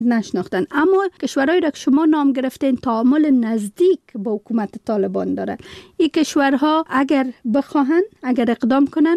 نشناختن. اما کشورهایی را که شما نام گرفتین تعامل نزدیک با حکومت طالبان دارن. این کشورها اگر بخواهن، اگر اقدام کنن،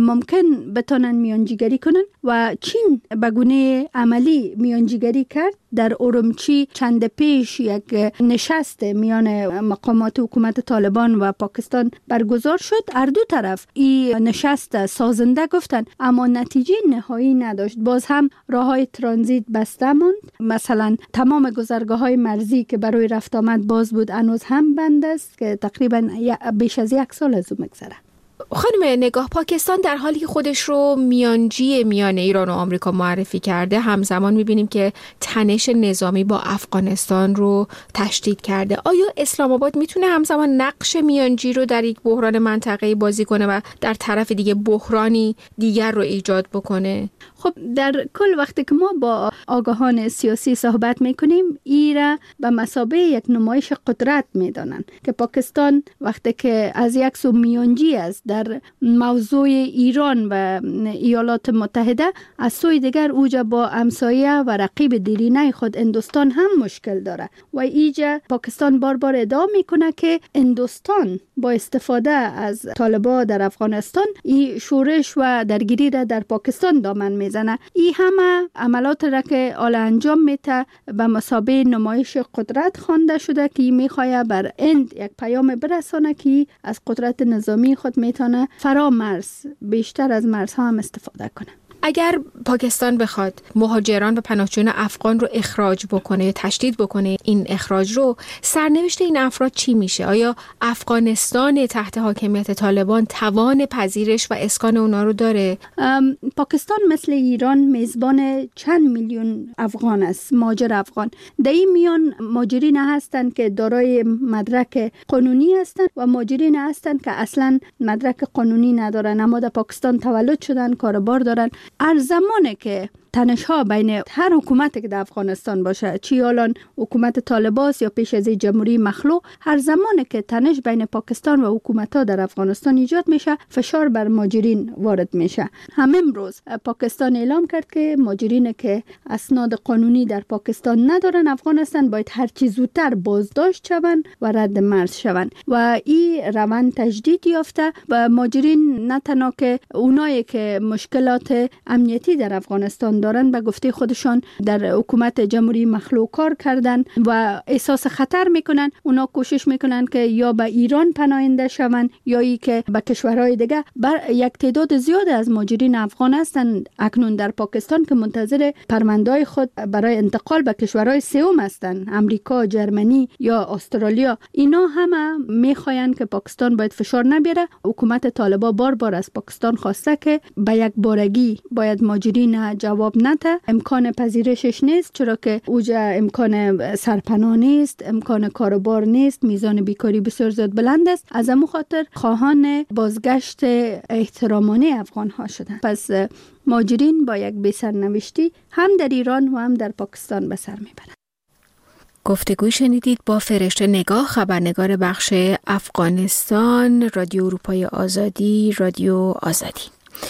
ممکن بتونن میانجیگری کنن و چین به گونه عملی میانجیگری کرد. در اورمچی چند پیش یک نشست میان مقامات حکومت طالبان و پاکستان برگزار شد. هر دو طرف این نشست سازنده گفتن، اما نتیجه نهایی نداشت. باز هم راههای ترانزیت بسته ماند. مثلا تمام گذرگاه‌های مرزی که برای رفت آمد باز بود هنوز هم بند است که تقریبا بیش از 1 سال از اون مگذره. خانم نگاه، پاکستان در حالی که خودش رو میانجی میان ایران و آمریکا معرفی کرده، همزمان میبینیم که تنش نظامی با افغانستان رو تشدید کرده. آیا اسلام آباد میتونه همزمان نقش میانجی رو در یک بحران منطقه‌ای بازی کنه و در طرف دیگه بحرانی دیگر رو ایجاد بکنه؟ خب در کل وقتی که ما با آگاهان سیاسی صحبت میکنیم، ایرا به مثابه یک نمایش قدرت میدانن که پاکستان وقتی که از یک سو میانجی است در موضوع ایران و ایالات متحده، از سوی دیگر اوجا با همسایه و رقیب دیرینه خود هندوستان هم مشکل داره و ایجا پاکستان بار بار ادعا میکنه که هندوستان با استفاده از طالبان در افغانستان این شورش و درگیری را در پاکستان دامن میزنه. این همه عملات را که حالا انجام میده به مثابه نمایش قدرت خوانده شده که میخواد بر هند یک پیام برسانه که از قدرت نظامی خود میتونه فرا مرز، بیشتر از مرزها هم استفاده کنه. اگر پاکستان بخواد مهاجران و پناهجویان افغان رو اخراج بکنه یا تشدید بکنه این اخراج رو، سرنوشت این افراد چی میشه؟ آیا افغانستان تحت حاکمیت طالبان توان پذیرش و اسکان اونا رو داره؟ پاکستان مثل ایران میزبان چند میلیون افغان است، مهاجر افغان. در این میان مهاجرین هستند که دارای مدرک قانونی هستند و مهاجرین هستند که اصلا مدرک قانونی ندارن اما در پاکستان تولد شدن، کاربار دارن. هر زمانه که تنش ها بین هر حکومتی که در افغانستان باشه، چی الان حکومت طالبان یا پیش از جمهوری مخلوع، هر زمانه که تنش بین پاکستان و حکومت ها در افغانستان ایجاد میشه، فشار بر مهاجرین وارد میشه. هم امروز پاکستان اعلام کرد که مهاجرین که اسناد قانونی در پاکستان ندارن افغانستان باید هر چه زودتر بازداشت شوند و رد مرز شوند و این روند تجدید یافته و مهاجرین نه تنها که اونایی که مشکلات امنیتی در افغانستان دارن به گفته خودشان در حکومت جمهوری مخلوع کار کردن و احساس خطر میکنن، اونا کوشش میکنن که یا به ایران پناهنده شوند یا ای که به کشورهای دیگه. یک تعداد زیاد از مهاجرین افغان هستند اکنون در پاکستان که منتظر پرونده‌های خود برای انتقال به کشورهای سوم هستند، امریکا، جرمنی یا استرالیا. اینا همه میخواین که پاکستان باید فشار نبیاره. حکومت طالبان بار بار از پاکستان خواسته که به یک بارگی باید مهاجرین جواب نده، امکان پذیرشش نیست، چرا که اوجا امکان سرپناه نیست، امکان کاروبار نیست، میزان بیکاری بسیار زیاد بلند است. از همون خاطر خواهان بازگشت احترامانه افغان ها شدن. پس مهاجرین با یک بی‌سرنوشتی هم در ایران و هم در پاکستان به سر میبرند. گفتگوی شنیدید با فرشته نگاه، خبرنگار بخش افغانستان، رادیو اروپای آزادی، رادیو آزادی.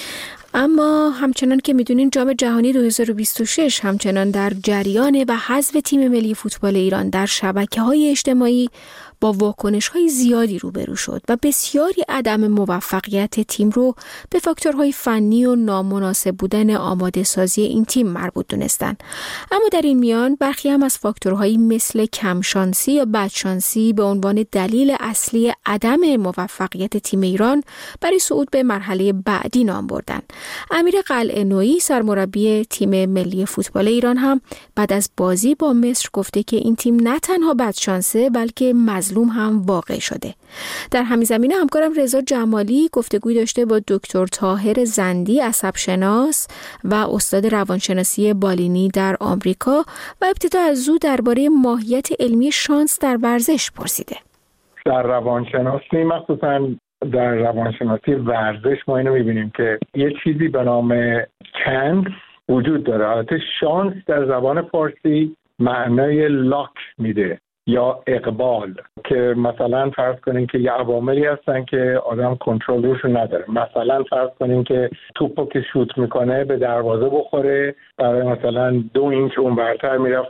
اما همچنان که میدونین جام جهانی 2026 همچنان در جریان و حذف تیم ملی فوتبال ایران در شبکه‌های اجتماعی با واکنش‌های زیادی روبرو شد و بسیاری عدم موفقیت تیم رو به فاکتورهای فنی و نامناسب بودن آماده سازی این تیم مربوط دونستن. اما در این میان برخی هم از فاکتورهایی مثل کمشانسی یا بدشانسی به عنوان دلیل اصلی عدم موفقیت تیم ایران برای صعود به مرحله بعدی نام بردن. امیر قلعه‌نویی سرمربی تیم ملی فوتبال ایران هم بعد از بازی با مصر گفته که این تیم نه تنها بدشانسه بلکه مظلوم هم واقع شده. در همین زمینه همکارم رضا جمالی گفتگوی داشته با دکتر طاهر زندی، عصبشناس و استاد روانشناسی بالینی در آمریکا و ابتدا از او درباره ماهیت علمی شانس در ورزش پرسیده. در روانشناسی، مخصوصاً در روانشناسی ورزش، ما اینو می‌بینیم که یه چیزی به نام چانس وجود داره. البته شانس در زبان فارسی معنای لاک میده یا اقبال، که مثلا فرض کنیم که یه عواملی هستن که آدم کنترلشون نداره. مثلا فرض کنیم که توپو که شوت میکنه به دروازه بخوره، برای مثلا 2 اینچ اون برتر میرفت